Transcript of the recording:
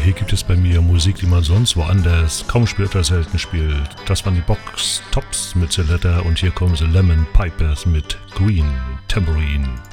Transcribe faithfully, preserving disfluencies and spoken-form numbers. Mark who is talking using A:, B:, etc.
A: hier gibt es bei mir Musik, die man sonst woanders kaum spielt oder selten spielt. Das waren die Box Tops mit The Letter und hier kommen The Lemon Pipers mit Green Tambourine.